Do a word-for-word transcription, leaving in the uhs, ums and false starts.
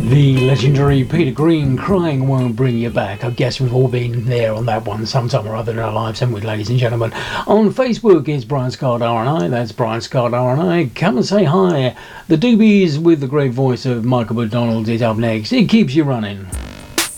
The legendary Peter Green, Crying Won't Bring You Back. I guess we've all been there on that one sometime or other in our lives, haven't we, ladies and gentlemen? On Facebook, it's Brian Scott R and I. That's Brian Scott R and I. Come and say hi. The Doobies with the great voice of Michael McDonald is up next. It keeps you running.